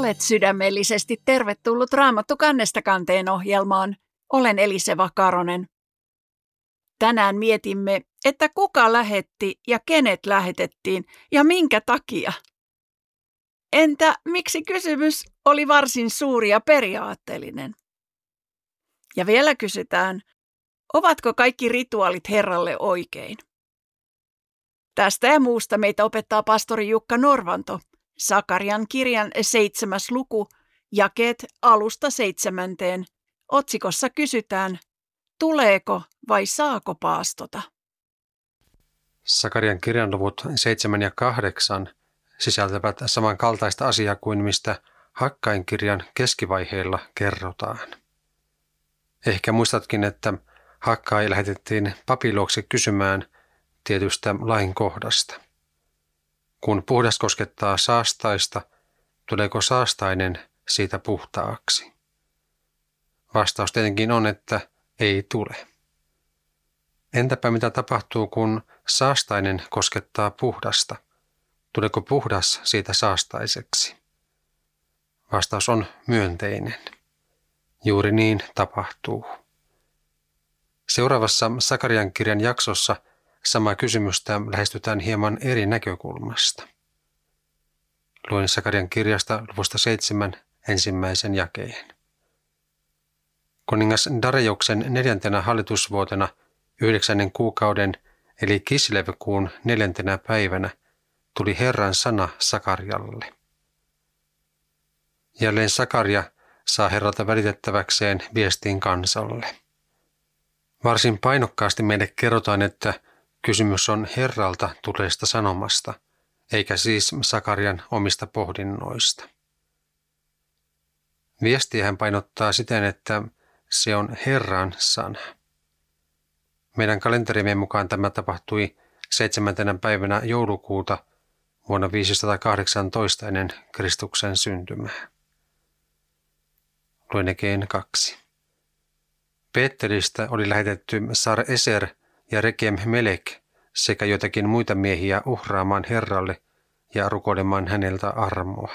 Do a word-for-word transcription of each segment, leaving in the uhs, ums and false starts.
Olet sydämellisesti tervetullut Raamattu kannesta kanteen ohjelmaan. Olen Eliseva Karonen. Tänään mietimme, että kuka lähetti ja kenet lähetettiin ja minkä takia. Entä miksi kysymys oli varsin suuri ja periaatteellinen? Ja vielä kysytään, ovatko kaikki rituaalit Herralle oikein? Tästä ja muusta meitä opettaa pastori Jukka Norvanto. Sakarian kirjan seitsemäs luku, jakeet alusta seitsemänteen. Otsikossa kysytään, tuleeko vai saako paastota? Sakarian kirjan luvut seitsemän ja kahdeksan sisältävät samankaltaista asiaa kuin mistä Hakkain kirjan keskivaiheilla kerrotaan. Ehkä muistatkin, että Hakkai lähetettiin papin luokse kysymään tietystä lainkohdasta. Kun puhdas koskettaa saastaista, tuleeko saastainen siitä puhtaaksi? Vastaus tietenkin on, että ei tule. Entäpä mitä tapahtuu, kun saastainen koskettaa puhdasta? Tuleeko puhdas siitä saastaiseksi? Vastaus on myönteinen. Juuri niin tapahtuu. Seuraavassa Sakarian kirjan jaksossa samaa kysymystä lähestytään hieman eri näkökulmasta. Luen Sakarian kirjasta luvusta seitsemän ensimmäisen jakeen. Kuningas Darejuksen neljäntenä hallitusvuotena yhdeksännen kuukauden eli Kislevkuun neljäntenä päivänä tuli Herran sana Sakarialle. Jälleen Sakaria saa Herralta välitettäväkseen viestin kansalle. Varsin painokkaasti meille kerrotaan, että kysymys on Herralta tulleesta sanomasta, eikä siis Sakarian omista pohdinnoista. Viestiä hän painottaa siten, että se on Herran sana. Meidän kalenterimme mukaan tämä tapahtui seitsemäntenä päivänä joulukuuta vuonna viisisataakahdeksantoista ennen Kristuksen syntymää. Luen jakeen kaksi. Peetteristä oli lähetetty Sar Eser ja Rekem Melek sekä joitakin muita miehiä uhraamaan Herralle ja rukoilemaan häneltä armoa.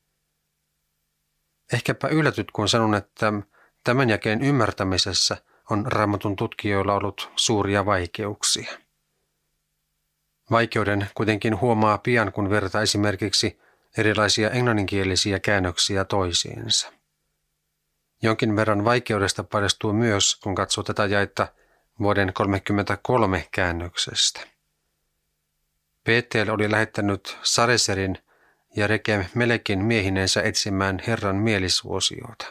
Ehkäpä yllätyt, kun sanon, että tämän jakeen ymmärtämisessä on Raamatun tutkijoilla ollut suuria vaikeuksia. Vaikeuden kuitenkin huomaa pian, kun vertaa esimerkiksi erilaisia englanninkielisiä käännöksiä toisiinsa. Jonkin verran vaikeudesta paljastuu myös, kun katsoo tätä jaetta vuoden kolmekymmentäkolme käännöksestä. Peetel oli lähettänyt Sareserin ja Rekem Melekin miehinensä etsimään Herran mielisuosiota.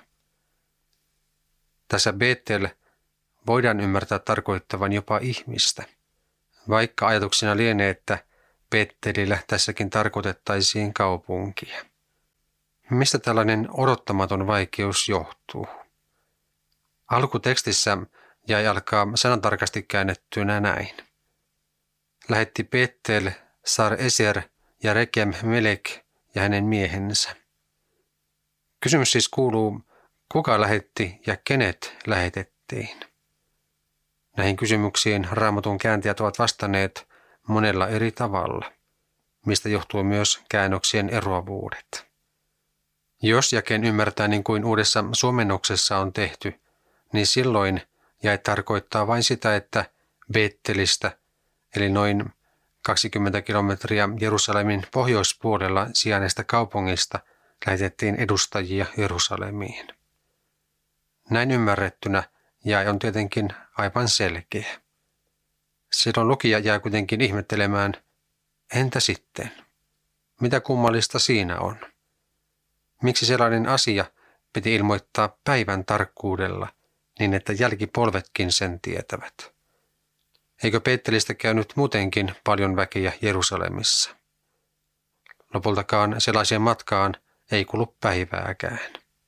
Tässä Betel voidaan ymmärtää tarkoittavan jopa ihmistä, vaikka ajatuksena lienee, että Betelillä tässäkin tarkoitettaisiin kaupunkia. Mistä tällainen odottamaton vaikeus johtuu? Alkutekstissä jäi alkaa sanantarkasti käännettynä näin. Lähetti Betel, Sar Eser ja Rekem Melek ja hänen miehensä. Kysymys siis kuuluu, kuka lähetti ja kenet lähetettiin? Näihin kysymyksiin Raamatun kääntäjät ovat vastanneet monella eri tavalla, mistä johtuu myös käännöksien eroavuudet. Jos jakeen ymmärtää niin kuin uudessa suomennoksessa on tehty, niin silloin jäi tarkoittaa vain sitä, että Beettelistä, eli noin kaksikymmentä kilometriä Jerusalemin pohjoispuolella sijainneesta kaupungista, lähetettiin edustajia Jerusalemiin. Näin ymmärrettynä jäi on tietenkin aivan selkeä. Silloin lukija jää kuitenkin ihmettelemään, entä sitten? Mitä kummallista siinä on? Miksi sellainen asia piti ilmoittaa päivän tarkkuudella niin, että jälkipolvetkin sen tietävät? Eikö Peettelistä käynyt muutenkin paljon väkeä Jerusalemissa? Lopultakaan sellaiseen matkaan ei kulu päivääkään.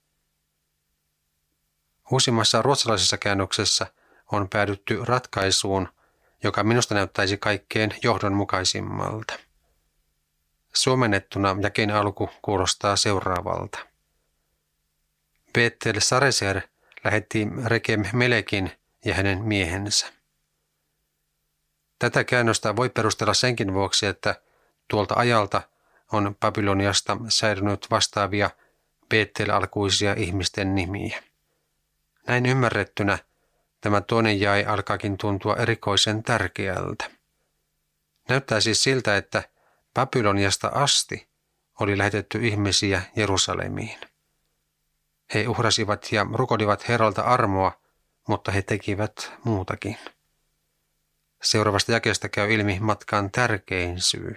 Uusimmassa ruotsalaisessa käännöksessä on päädytty ratkaisuun, joka minusta näyttäisi kaikkein johdonmukaisimmalta. Suomennettuna jakeen alku kuulostaa seuraavalta. Betel Sareser lähetti Rekem Melekin ja hänen miehensä. Tätä käännöstä voi perustella senkin vuoksi, että tuolta ajalta on Babyloniasta säilynyt vastaavia Beettel-alkuisia ihmisten nimiä. Näin ymmärrettynä tämä toinen jae alkaakin tuntua erikoisen tärkeältä. Näyttää siis siltä, että Babyloniasta asti oli lähetetty ihmisiä Jerusalemiin. He uhrasivat ja rukoilivat Herralta armoa, mutta he tekivät muutakin. Seuraavasta jakeesta käy ilmi matkan tärkein syy.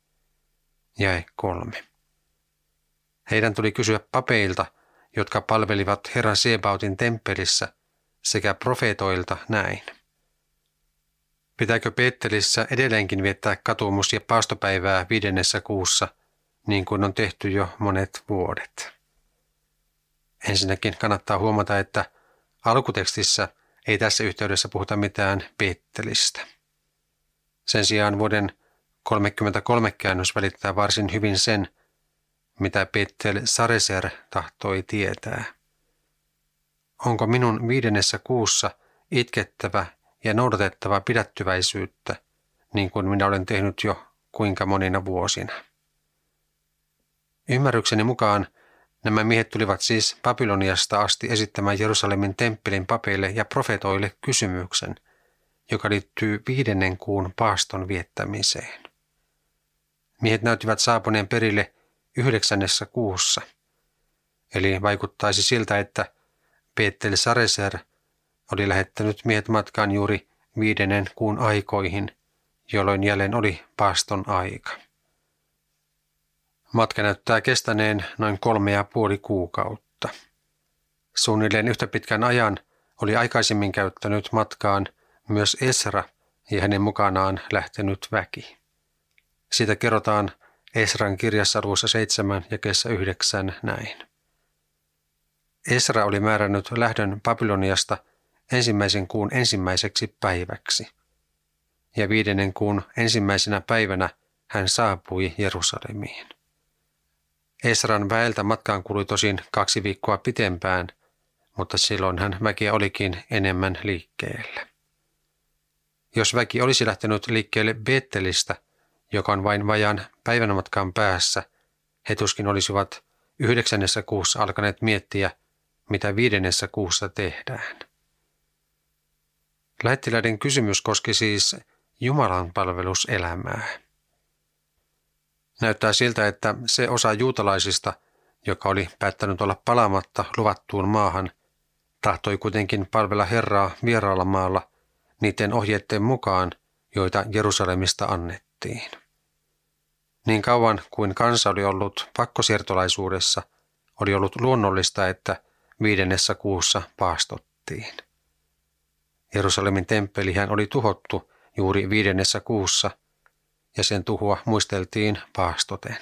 Jae kolme. Heidän tuli kysyä papeilta, jotka palvelivat Herran Sebautin temppelissä, sekä profeetoilta näin. Pitääkö Beettelissä edelleenkin viettää katumus- ja paastopäivää viidennessä kuussa, niin kuin on tehty jo monet vuodet? Ensinnäkin kannattaa huomata, että alkutekstissä ei tässä yhteydessä puhuta mitään Beettelistä. Sen sijaan vuoden kolmekymmentäkolme käännös välittää varsin hyvin sen, mitä Beettel Sareser tahtoi tietää. Onko minun viidennessä kuussa itkettävä ja noudatettava pidättyväisyyttä, niin kuin minä olen tehnyt jo kuinka monina vuosina? Ymmärrykseni mukaan nämä miehet tulivat siis Babyloniasta asti esittämään Jerusalemin temppelin papeille ja profetoille kysymyksen, joka liittyy viidennen kuun paaston viettämiseen. Miehet näyttivät saapuneen perille yhdeksännessä kuussa, eli vaikuttaisi siltä, että Beettel Sareser oli lähettänyt miehet matkaan juuri viidennen kuun aikoihin, jolloin jälleen oli paaston aika. Matka näyttää kestäneen noin kolme ja puoli kuukautta. Suunnilleen yhtä pitkän ajan oli aikaisemmin käyttänyt matkaan myös Esra ja hänen mukanaan lähtenyt väki. Siitä kerrotaan Esran kirjassa luvussa seitsemän ja jakeessa yhdeksän näin. Esra oli määrännyt lähdön Babyloniasta ensimmäisen kuun ensimmäiseksi päiväksi, ja viidennen kuun ensimmäisenä päivänä hän saapui Jerusalemiin. Esran väeltä matkaan kului tosin kaksi viikkoa pitempään, mutta silloin hän väkeä olikin enemmän liikkeellä. Jos väki olisi lähtenyt liikkeelle Beettelistä, joka on vain vajaan päivän matkan päässä, he tuskin olisivat yhdeksännessä kuussa alkaneet miettiä, mitä viidennessä kuussa tehdään. Lähettiläiden kysymys koski siis Jumalan palveluselämää. Näyttää siltä, että se osa juutalaisista, joka oli päättänyt olla palaamatta luvattuun maahan, tahtoi kuitenkin palvella Herraa vieraalla maalla niiden ohjeiden mukaan, joita Jerusalemista annettiin. Niin kauan kuin kansa oli ollut pakkosiirtolaisuudessa, oli ollut luonnollista, että viidennessä kuussa paastottiin. Jerusalemin temppelihän oli tuhottu juuri viidennessä kuussa, ja sen tuhoa muisteltiin paastoten.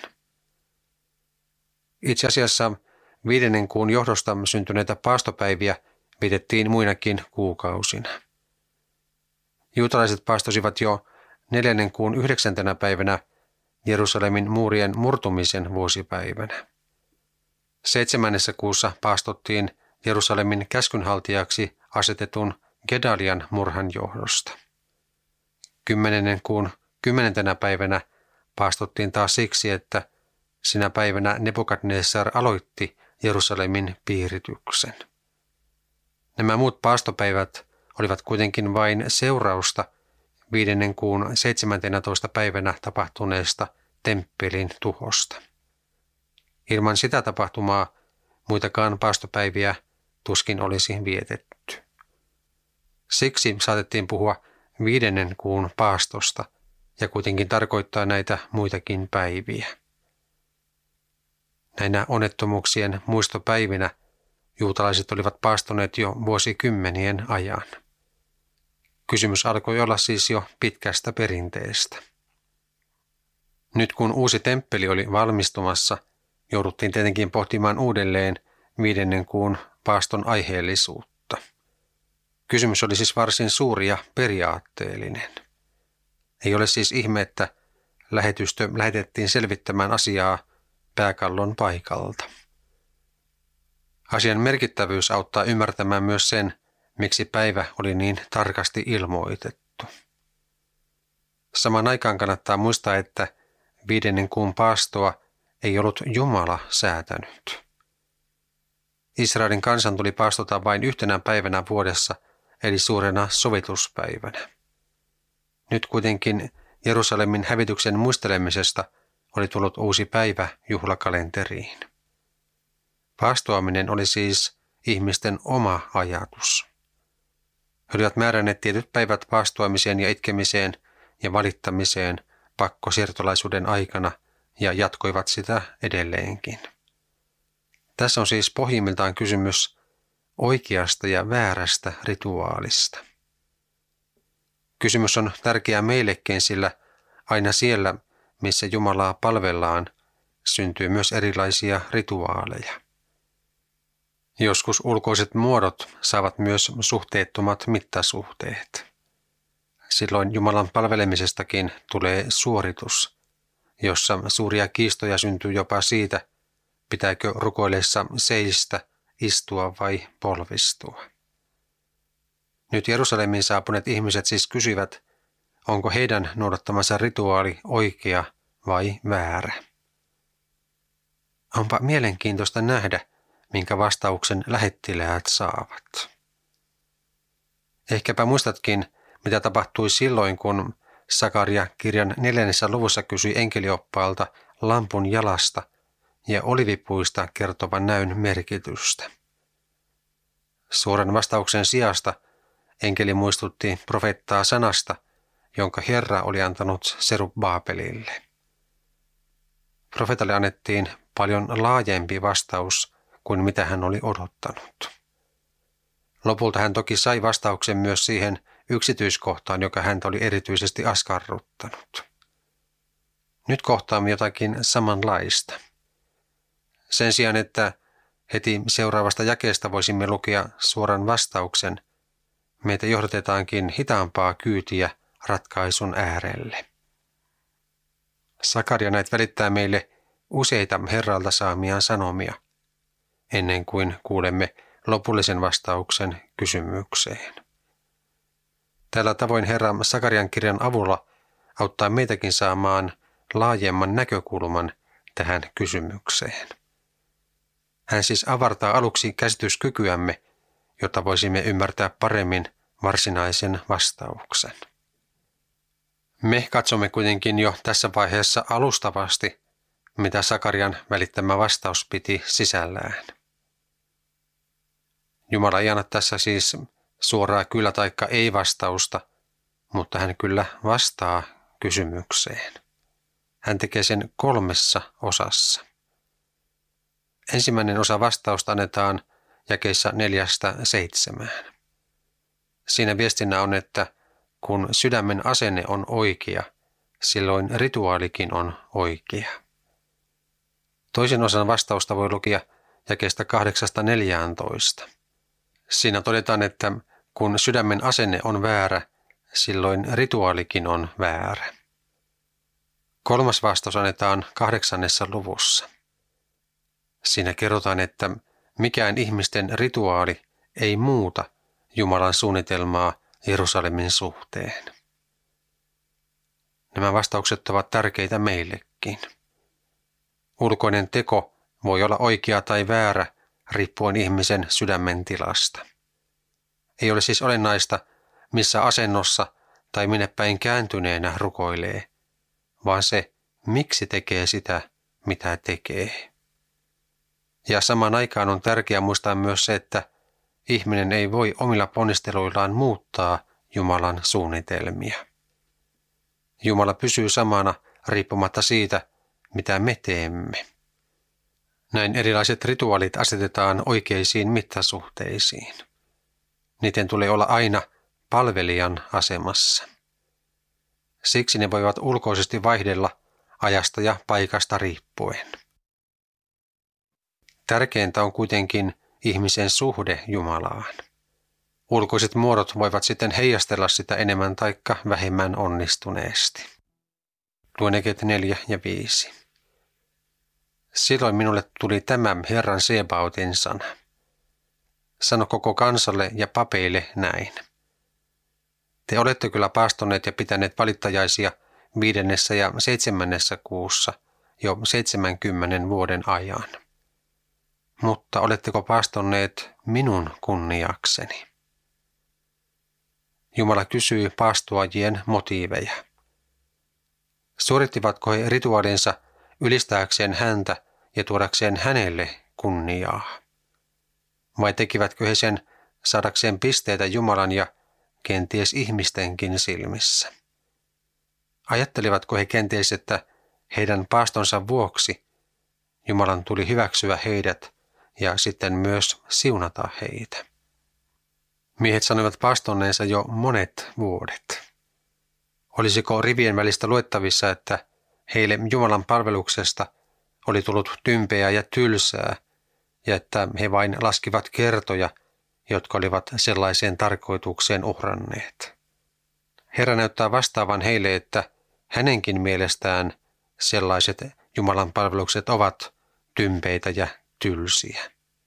Itse asiassa viidennen kuun johdosta syntyneitä paastopäiviä vietettiin muinakin kuukausina. Juutalaiset paastosivat jo neljännen kuun yhdeksäntenä päivänä Jerusalemin muurien murtumisen vuosipäivänä. Seitsemännessä kuussa paastottiin Jerusalemin käskynhaltijaksi asetetun Gedalian murhan johdosta. Kymmenennen kuun kymmenentenä päivänä paastottiin taas siksi, että sinä päivänä Nebukadnessar aloitti Jerusalemin piirityksen. Nämä muut paastopäivät olivat kuitenkin vain seurausta viidennen kuun seitsemäntenätoista päivänä tapahtuneesta temppelin tuhosta. Ilman sitä tapahtumaa muitakaan paastopäiviä tuskin olisi vietetty. Siksi saatettiin puhua viidennen kuun paastosta ja kuitenkin tarkoittaa näitä muitakin päiviä. Näinä onnettomuuksien muistopäivinä juutalaiset olivat paastoneet jo vuosikymmenien ajan. Kysymys alkoi olla siis jo pitkästä perinteestä. Nyt kun uusi temppeli oli valmistumassa, jouduttiin tietenkin pohtimaan uudelleen viidennen kuun paaston aiheellisuutta. Kysymys oli siis varsin suuri ja periaatteellinen. Ei ole siis ihme, että lähetystö lähetettiin selvittämään asiaa pääkallon paikalta. Asian merkittävyys auttaa ymmärtämään myös sen, miksi päivä oli niin tarkasti ilmoitettu. Samaan aikaan kannattaa muistaa, että viidennen kuun paastoa ei ollut Jumala säätänyt. Israelin kansan tuli paastota vain yhtenä päivänä vuodessa, eli suurena sovituspäivänä. Nyt kuitenkin Jerusalemin hävityksen muistelemisesta oli tullut uusi päivä juhlakalenteriin. Paastoaminen oli siis ihmisten oma ajatus. He olivat määränneet tietyt päivät paastoamiseen ja itkemiseen ja valittamiseen pakkosiirtolaisuuden aikana ja jatkoivat sitä edelleenkin. Tässä on siis pohjimmiltaan kysymys oikeasta ja väärästä rituaalista. Kysymys on tärkeä meillekin, sillä aina siellä, missä Jumalaa palvellaan, syntyy myös erilaisia rituaaleja. Joskus ulkoiset muodot saavat myös suhteettomat mittasuhteet. Silloin Jumalan palvelemisestakin tulee suoritus, jossa suuria kiistoja syntyy jopa siitä, pitääkö rukoillessa seistä, istua vai polvistua. Nyt Jerusalemiin saapuneet ihmiset siis kysyvät, onko heidän noudattamansa rituaali oikea vai väärä. Onpa mielenkiintoista nähdä, minkä vastauksen lähettiläät saavat. Ehkäpä muistatkin, mitä tapahtui silloin, kun Sakaria kirjan neljännessä luvussa kysyi enkelioppaalta lampun jalasta ja olivipuista kertovan näyn merkitystä. Suoran vastauksen sijasta enkeli muistutti profeettaa sanasta, jonka Herra oli antanut Serubbaabelille. Profeetalle annettiin paljon laajempi vastaus kuin mitä hän oli odottanut. Lopulta hän toki sai vastauksen myös siihen yksityiskohtaan, joka häntä oli erityisesti askarruttanut. Nyt kohtaamme jotakin samanlaista. Sen sijaan, että heti seuraavasta jakeesta voisimme lukea suoran vastauksen, meitä johdatetaankin hitaampaa kyytiä ratkaisun äärelle. Sakaria näet välittää meille useita Herralta saamiaan sanomia, ennen kuin kuulemme lopullisen vastauksen kysymykseen. Tällä tavoin Herra Sakarian kirjan avulla auttaa meitäkin saamaan laajemman näkökulman tähän kysymykseen. Hän siis avartaa aluksi käsityskykyämme, jotta voisimme ymmärtää paremmin varsinaisen vastauksen. Me katsomme kuitenkin jo tässä vaiheessa alustavasti, mitä Sakarian välittämä vastaus piti sisällään. Jumala ei anna tässä siis suoraa kyllä taikka ei vastausta, mutta hän kyllä vastaa kysymykseen. Hän tekee sen kolmessa osassa. Ensimmäinen osa vastausta annetaan jakeissa neljästä seitsemään. Siinä viestinä on, että kun sydämen asenne on oikea, silloin rituaalikin on oikea. Toisen osan vastausta voi lukea jakeesta kahdeksasta neljääntoista. Siinä todetaan, että kun sydämen asenne on väärä, silloin rituaalikin on väärä. Kolmas vastaus annetaan kahdeksannessa luvussa. Siinä kerrotaan, että mikään ihmisten rituaali ei muuta Jumalan suunnitelmaa Jerusalemin suhteen. Nämä vastaukset ovat tärkeitä meillekin. Ulkoinen teko voi olla oikea tai väärä riippuen ihmisen sydämen tilasta. Ei ole siis olennaista, missä asennossa tai minne päin kääntyneenä rukoilee, vaan se, miksi tekee sitä, mitä tekee. Ja samaan aikaan on tärkeää muistaa myös se, että ihminen ei voi omilla ponnisteluillaan muuttaa Jumalan suunnitelmia. Jumala pysyy samana riippumatta siitä, mitä me teemme. Näin erilaiset rituaalit asetetaan oikeisiin mittasuhteisiin. Niiden tulee olla aina palvelijan asemassa. Siksi ne voivat ulkoisesti vaihdella ajasta ja paikasta riippuen. Tärkeintä on kuitenkin ihmisen suhde Jumalaan. Ulkoiset muodot voivat sitten heijastella sitä enemmän taikka vähemmän onnistuneesti. Luen jakeet neljä ja viisi. Silloin minulle tuli tämä Herran Sebaotin sana. Sano koko kansalle ja papeille näin. Te olette kyllä paastoneet ja pitäneet valittajaisia viidennessä ja seitsemännessä kuussa jo seitsemänkymmenen vuoden ajan. mutta oletteko paastonneet minun kunniakseni? Jumala kysyy paastoajien motiiveja. Suorittivatko he rituaalinsa ylistääkseen häntä ja tuodakseen hänelle kunniaa? Vai tekivätkö he sen saadakseen pisteitä Jumalan ja kenties ihmistenkin silmissä? Ajattelivatko he kenties, että heidän paastonsa vuoksi Jumalan tuli hyväksyä heidät ja sitten myös siunata heitä? Miehet sanoivat paastonneensa jo monet vuodet. Olisiko rivien välistä luettavissa, että heille Jumalan palveluksesta oli tullut tympeää ja tylsää, ja että he vain laskivat kertoja, jotka olivat sellaiseen tarkoitukseen uhranneet? Herra näyttää vastaavan heille, että hänenkin mielestään sellaiset Jumalan palvelukset ovat tympeitä ja tylsiä.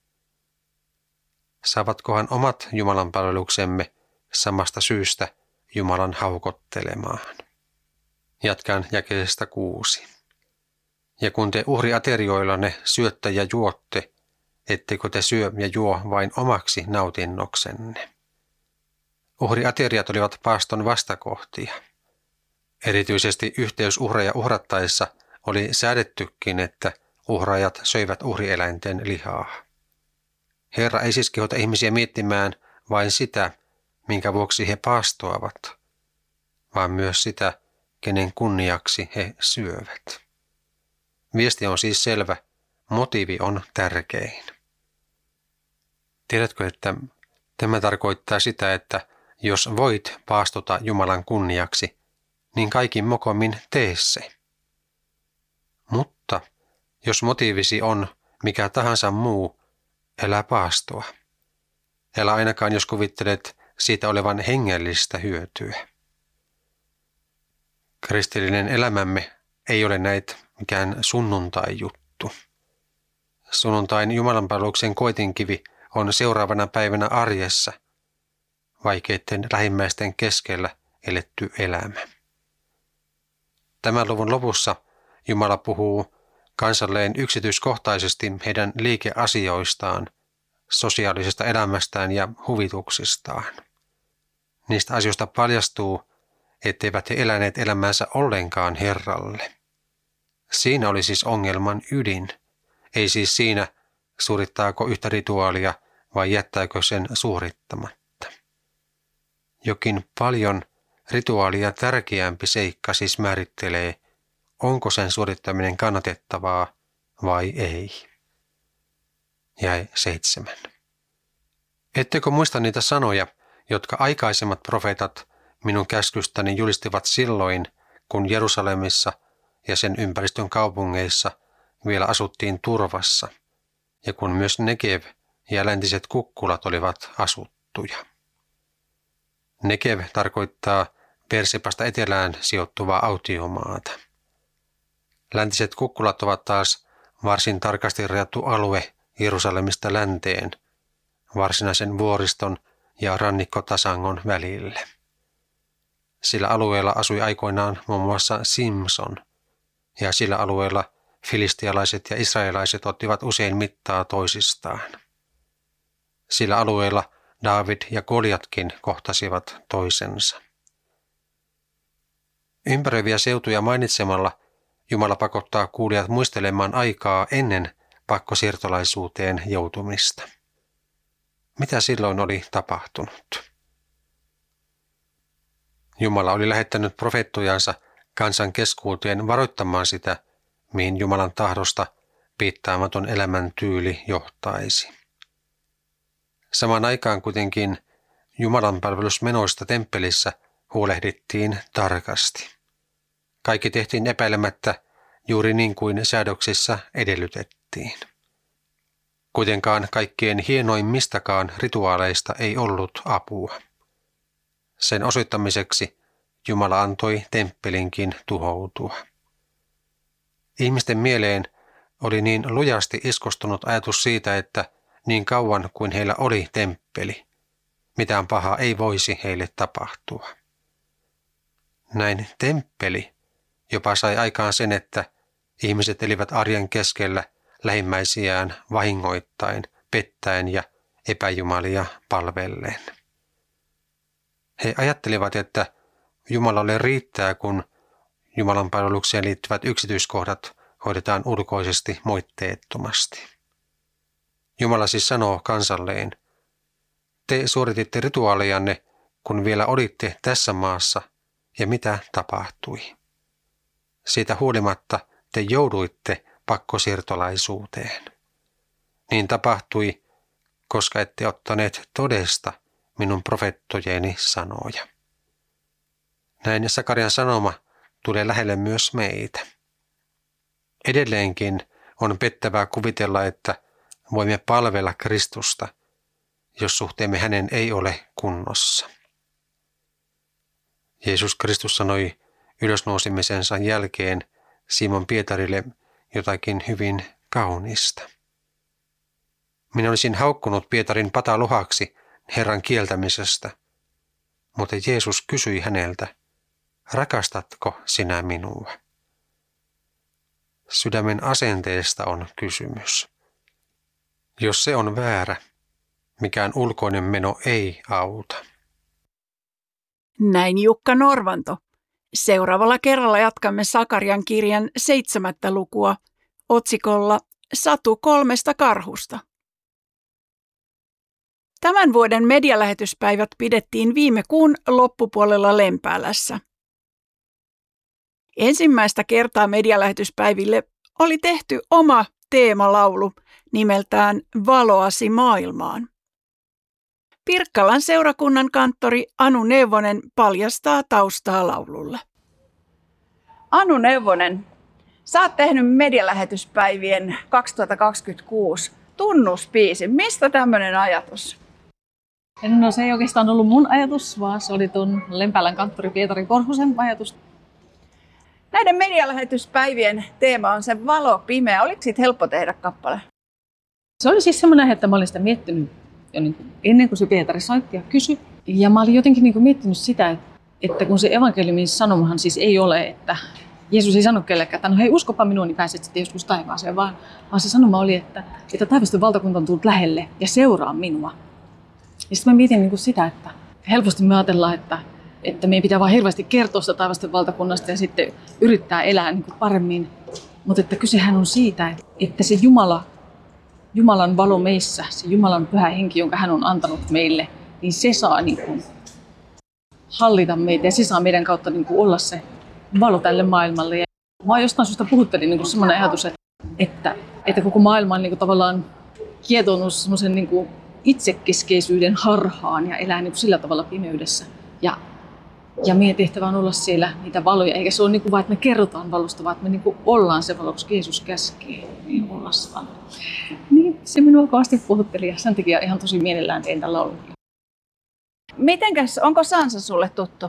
Saavatkohan omat Jumalan palveluksemme samasta syystä Jumalan haukottelemaan? Jatkan jakeesta kuusi. Ja kun te uhriaterioillanne syötte ja juotte, ettekö te syö ja juo vain omaksi nautinnoksenne? Uhriateriat olivat paaston vastakohtia. Erityisesti yhteysuhreja uhrattaessa oli säädettykin, että uhraajat söivät uhrieläinten lihaa. Herra ei siis kehota ihmisiä miettimään vain sitä, minkä vuoksi he paastoavat, vaan myös sitä, kenen kunniaksi he syövät. Viesti on siis selvä, motiivi on tärkein. Tiedätkö, että tämä tarkoittaa sitä, että jos voit paastota Jumalan kunniaksi, niin kaikin mokomin tee se. Mutta jos motiivisi on mikä tahansa muu, älä paastoa. Älä ainakaan, jos kuvittelet siitä olevan hengellistä hyötyä. Kristillinen elämämme ei ole näitä mikään sunnuntai-juttu. Sunnuntain jumalanpalveluksen koetinkivi on seuraavana päivänä arjessa, vaikeiden lähimmäisten keskellä eletty elämä. Tämän luvun lopussa Jumala puhuu kansalleen yksityiskohtaisesti heidän liikeasioistaan, sosiaalisesta elämästään ja huvituksistaan. Niistä asioista paljastuu, etteivät he eläneet elämänsä ollenkaan Herralle. Siinä oli siis ongelman ydin. Ei siis siinä, suorittaako yhtä rituaalia vai jättääkö sen suorittamatta. Jokin paljon rituaalia tärkeämpi seikka siis määrittelee, onko sen suorittaminen kannatettavaa vai ei. Jäi seitsemän. Ettekö muista niitä sanoja, jotka aikaisemmat profeetat minun käskystäni julistivat silloin, kun Jerusalemissa ja sen ympäristön kaupungeissa vielä asuttiin turvassa, ja kun myös Negev ja läntiset kukkulat olivat asuttuja. Negev tarkoittaa Bersebasta etelään sijoittuvaa autiomaata. Läntiset kukkulat ovat taas varsin tarkasti rajattu alue Jerusalemista länteen, varsinaisen vuoriston ja rannikkotasangon välille. Sillä alueella asui aikoinaan muun muassa Simson, ja sillä alueella filistialaiset ja israelaiset ottivat usein mittaa toisistaan. Sillä alueella Daavid ja Goljatkin kohtasivat toisensa. Ympäröiviä seutuja mainitsemalla Jumala pakottaa kuulijat muistelemaan aikaa ennen pakkosiirtolaisuuteen joutumista. Mitä silloin oli tapahtunut? Jumala oli lähettänyt profeettojansa kansan keskuuteen varoittamaan sitä, mihin Jumalan tahdosta piittaamaton elämän tyyli johtaisi. Samaan aikaan kuitenkin Jumalan palvelusmenoista temppelissä huolehdittiin tarkasti. Kaikki tehtiin epäilemättä juuri niin kuin säädöksissä edellytettiin. Kuitenkaan kaikkien hienoimmistakaan rituaaleista ei ollut apua. Sen osoittamiseksi Jumala antoi temppelinkin tuhoutua. Ihmisten mieleen oli niin lujasti iskostunut ajatus siitä, että niin kauan kuin heillä oli temppeli, mitään pahaa ei voisi heille tapahtua. Näin temppeli jopa sai aikaan sen, että ihmiset elivät arjen keskellä lähimmäisiään vahingoittain, pettäen ja epäjumalia palvellen. He ajattelivat, että Jumalalle riittää, kun Jumalan palvelukseen liittyvät yksityiskohdat hoidetaan ulkoisesti moitteettomasti. Jumala siis sanoo kansalleen, te suorititte rituaalejanne, kun vielä olitte tässä maassa, ja mitä tapahtui? Siitä huolimatta te jouduitte pakkosiirtolaisuuteen. Niin tapahtui, koska ette ottaneet todesta minun profettojeni sanoja. Näin Sakarian sanoma tulee lähelle myös meitä. Edelleenkin on pettävää kuvitella, että voimme palvella Kristusta, jos suhteemme hänen ei ole kunnossa. Jeesus Kristus sanoi ylösnousemisensa jälkeen Simon Pietarille jotakin hyvin kaunista. Minä olisin haukkunut Pietarin pataluhaksi Herran kieltämisestä, mutta Jeesus kysyi häneltä, rakastatko sinä minua? Sydämen asenteesta on kysymys. Jos se on väärä, mikään ulkoinen meno ei auta. Näin Jukka Norvanto. Seuraavalla kerralla jatkamme Sakarian kirjan seitsemättä lukua otsikolla Satu kolmesta karhusta. Tämän vuoden medialähetyspäivät pidettiin viime kuun loppupuolella Lempäälässä. Ensimmäistä kertaa medialähetyspäiville oli tehty oma teemalaulu nimeltään Valoasi maailmaan. Pirkkalan seurakunnan kanttori Anu Neuvonen paljastaa taustaa laululle. Anu Neuvonen, sä oot tehnyt medialähetyspäivien kaksituhattakaksikymmentäkuusi tunnuspiisin. Mistä tämmöinen ajatus? No se ei oikeastaan ollut mun ajatus, vaan se oli tuon Lempäälän kanttori Pietari Korhosen ajatus. Näiden medialähetyspäivien teema on se valo pimeä. Oliko siitä helppo tehdä kappale? Se oli siis semmoinen, että mä olin sitä miettinyt jo niin kuin ennen kuin se Pietari soitti ja kysyi. Ja mä olin jotenkin niin kuin miettinyt sitä, että kun se evankeliumin sanomahan siis ei ole, että Jeesus ei sano kellekään, että no hei, uskopa minua, niin pääset sitten joskus taivaaseen, vaan, vaan se sanoma oli, että, että taivasten valtakunta on tullut lähelle ja seuraa minua. Ja sitten mä mietin niin kuin sitä, että helposti me ajatellaan, että, että meidän pitää vaan hirveästi kertoa sitä taivasten valtakunnasta ja sitten yrittää elää niin kuin paremmin. Mutta että kysehän on siitä, että se Jumala, Jumalan valo meissä, se Jumalan pyhä henki, jonka hän on antanut meille, niin se saa niin kuin hallita meitä ja se saa meidän kautta niin kuin olla se valo tälle maailmalle. Ja mä jostain syystä puhuttelin niin kuin semmoinen ajatus, että, että, että koko maailma on niin kuin tavallaan kietonut semmoisen niin kuin itsekeskeisyyden harhaan ja elää niin kuin sillä tavalla pimeydessä. Ja, ja meidän tehtävä on olla siellä niitä valoja, eikä se ole niin kuin vain, että me kerrotaan valosta, vaan että me niin kuin ollaan se valo, koska Jeesus käskee niin olla se valo. Niin se minua kovasti puhutteli ja sen takia ihan tosi mielellään tein tällä laulun. Mitenkäs, onko Sansa sulle tuttu?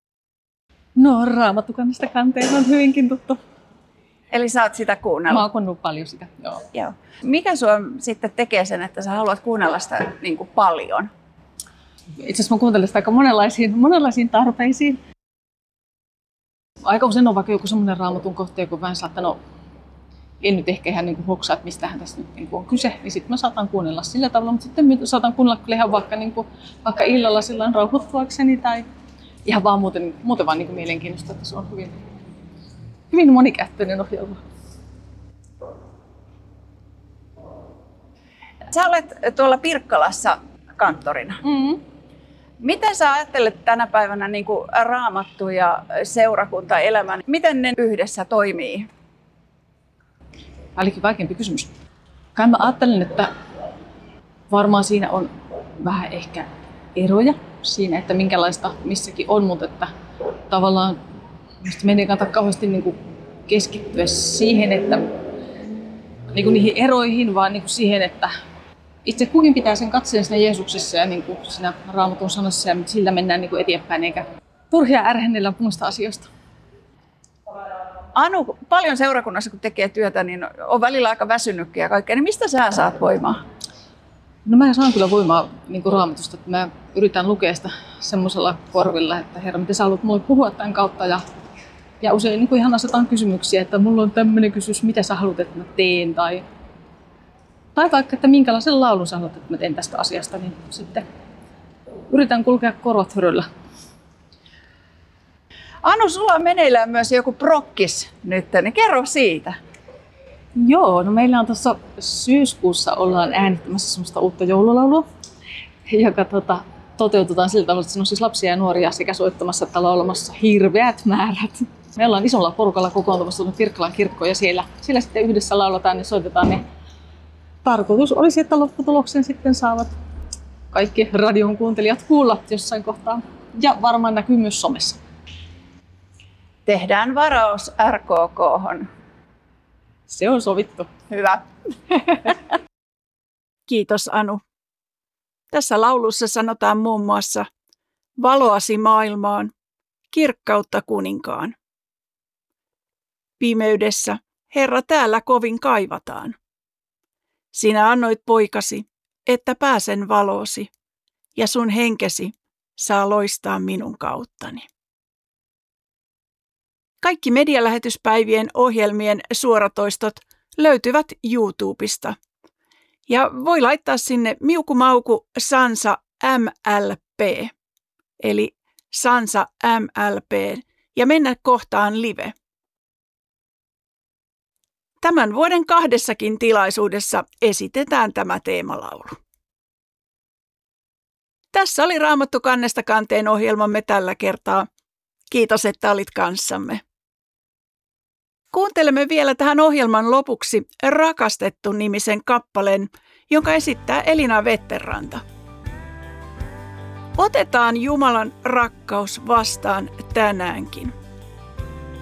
No, Raamattukannesta kanteen on hyvinkin tuttu. Eli sä oot sitä kuunnellut? Mä oon kuunnellut paljon sitä, joo. Joo. Mikä sua sitten tekee sen, että sä haluat kuunnella sitä niin kuin paljon? Itse asiassa mä kuuntelen sitä aika monenlaisiin, monenlaisiin tarpeisiin. Aika usein on vaikka joku semmoinen Raamatun kohta, joku vähän saattanut, en nyt ehkä ihan niin hoksaa, että mistähän tässä nyt niin on kyse, niin sitten mä saatan kuunnella sillä tavalla, mutta sitten mä saatan kuunnella kyllä ihan vaikka, niin kuin, vaikka illalla silloin rauhoittuakseni tai ihan vaan muuten, muuten vaan niin mielenkiintoista, että se on hyvin, hyvin monikäyttöinen ohjelma. Sä olet tuolla Pirkkalassa kanttorina. Mm-hmm. Miten sä ajattelet tänä päivänä niin kuin Raamattu ja seurakuntaelämä, miten ne yhdessä toimii? Tämä olikin vaikeampi kysymys. Kai mä ajattelen, että varmaan siinä on vähän ehkä eroja siinä, että minkälaista missäkin on, mutta että tavallaan meidän ei kannata kauheasti niin kuin keskittyä siihen, että niin kuin niihin eroihin, vaan niin kuin siihen, että itse kukin pitää sen katseen siinä Jeesuksessa ja niin kuin siinä Raamatun sanassa ja sillä mennään niin kuin eteenpäin, eikä turhia ärhennellä muista asioista. Anu, paljon seurakunnassa kun tekee työtä, niin on välillä aika väsynytkin ja kaikkea, niin mistä sä saat voimaa? No mä saan kyllä voimaa niin kuin Raamatusta, että mä yritän lukea sitä semmoisella korvilla, että Herra, mitä sä haluat mulle puhua tämän kautta. Ja, ja usein niin kuin ihan asetan kysymyksiä, että mulla on tämmöinen kysymys, mitä sä haluat, että mä teen. Tai Tai vaikka, että minkälaisen laulun sanot, että mä teen tästä asiasta, niin sitten yritän kulkea korvat höröllä. Anu, sulla on meneillään myös joku prokkis nyt, niin kerro siitä. Joo, no meillä on tuossa syyskuussa ollaan äänittämässä semmoista uutta joululaulua, joka tota, toteutetaan sillä tavalla, että siinä on siis lapsia ja nuoria sekä soittamassa että laulamassa hirveät määrät. Me ollaan isolla porukalla kokoontumassa tuonne Pirkkalan kirkkoon ja siellä, siellä sitten yhdessä lauletaan ja soitetaan ne. Tarkoitus olisi, että lopputuloksen sitten saavat kaikki radion kuuntelijat kuulla jossain kohtaa ja varmaan näkyy myös somessa. Tehdään varaus R K K:hon. Se on sovittu. Hyvä. Kiitos Anu. Tässä laulussa sanotaan muun muassa valoasi maailmaan, kirkkautta kuninkaan. Pimeydessä, Herra, täällä kovin kaivataan. Sinä annoit poikasi, että pääsen valoosi, ja sun henkesi saa loistaa minun kauttani. Kaikki medialähetyspäivien ohjelmien suoratoistot löytyvät YouTubesta. Ja voi laittaa sinne miukumauku Sansa M L P, eli Sansa M L P, ja mennä kohtaan live. Tämän vuoden kahdessakin tilaisuudessa esitetään tämä teemalaulu. Tässä oli Raamattu kannesta kanteen ohjelmamme tällä kertaa. Kiitos, että olit kanssamme. Kuuntelemme vielä tähän ohjelman lopuksi Rakastettu-nimisen kappaleen, jonka esittää Elina Vetteranta. Otetaan Jumalan rakkaus vastaan tänäänkin.